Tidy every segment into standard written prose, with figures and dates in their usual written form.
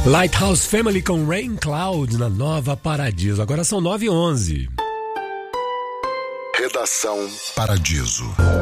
Lighthouse Family com Rain Cloud na Nova Paradiso. Agora são 9h11. Redação Paradiso.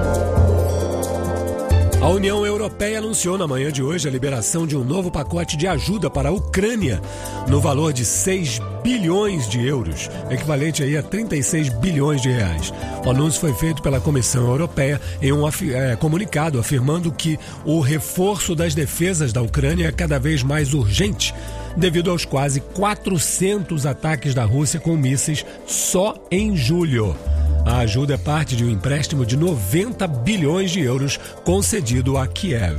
A União Europeia anunciou na manhã de hoje a liberação de um novo pacote de ajuda para a Ucrânia no valor de 6 bilhões de euros, equivalente aí a 36 bilhões de reais. O anúncio foi feito pela Comissão Europeia em um comunicado afirmando que o reforço das defesas da Ucrânia é cada vez mais urgente devido aos quase 400 ataques da Rússia com mísseis só em julho. A ajuda é parte de um empréstimo de 90 bilhões de euros concedido a Kiev.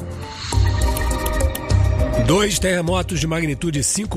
2 terremotos de magnitude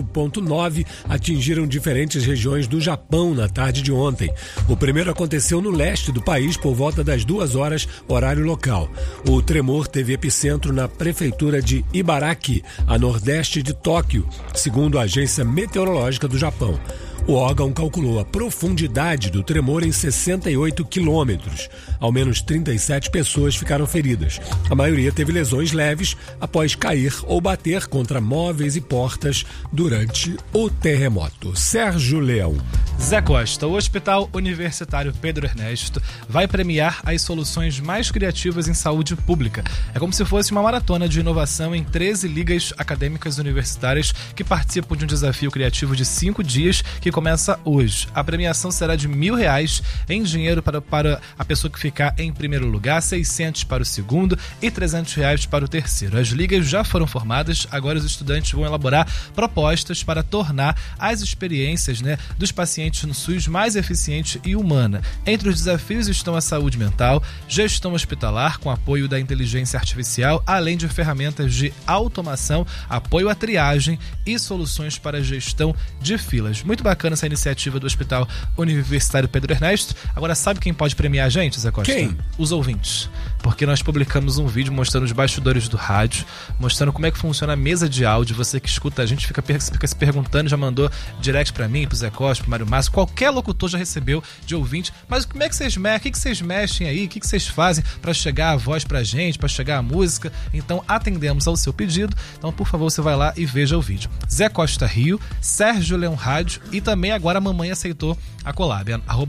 5.9 atingiram diferentes regiões do Japão na tarde de ontem. O primeiro aconteceu no leste do país por volta das 2 horas, horário local. O tremor teve epicentro na prefeitura de Ibaraki, a nordeste de Tóquio, segundo a Agência Meteorológica do Japão. O órgão calculou a profundidade do tremor em 68 quilômetros. Ao menos 37 pessoas ficaram feridas. A maioria teve lesões leves após cair ou bater contra móveis e portas durante o terremoto. Sérgio Leão. Zé Costa, o Hospital Universitário Pedro Ernesto vai premiar as soluções mais criativas em saúde pública. É como se fosse uma maratona de inovação em 13 ligas acadêmicas universitárias que participam de um desafio criativo de 5 dias que começa hoje. A premiação será de R$1.000 em dinheiro para a pessoa que ficar em primeiro lugar, 600 para o segundo e R$300 para o terceiro. As ligas já foram formadas, agora os estudantes vão elaborar propostas para tornar as experiências dos pacientes no SUS mais eficiente e humana. Entre os desafios estão a saúde mental, gestão hospitalar com apoio da inteligência artificial, além de ferramentas de automação, apoio à triagem e soluções para a gestão de filas. Muito bacana essa iniciativa do Hospital Universitário Pedro Ernesto. Agora, sabe quem pode premiar a gente, Zé Costa? Quem? Os ouvintes. Porque nós publicamos um vídeo mostrando os bastidores do rádio, mostrando como é que funciona a mesa de áudio. Você que escuta a gente fica se perguntando, já mandou direct pra mim, pro Zé Costa, pro Mário Márcio, qualquer locutor já recebeu de ouvinte. Mas como é que vocês mexem? O que vocês mexem aí? O que vocês fazem pra chegar a voz pra gente, pra chegar a música? Então atendemos ao seu pedido. Então, por favor, você vai lá e veja o vídeo. Zé Costa Rio, Sérgio Leão Rádio e também agora a mamãe aceitou a collab,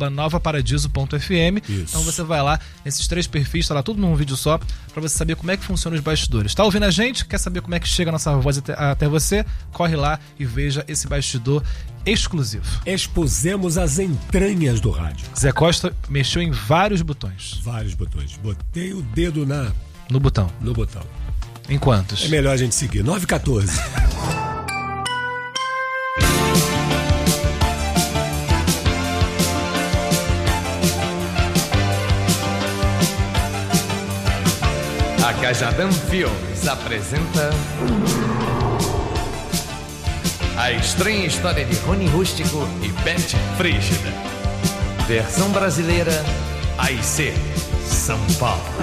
@novaparadiso.fm. Então você vai lá, nesses 3 perfis, tá lá tudo num vídeo só, pra você saber como é que funciona os bastidores. Tá ouvindo a gente? Quer saber como é que chega a nossa voz até você? Corre lá e veja esse bastidor exclusivo. Expusemos as entranhas do rádio. Zé Costa mexeu em vários botões. Vários botões. Botei o dedo no botão. No botão. Em quantos? É melhor a gente seguir. 9h14. A Cajadão Filmes apresenta a estranha história de Rony Rústico e Beth Frígida. Versão brasileira, AIC, São Paulo.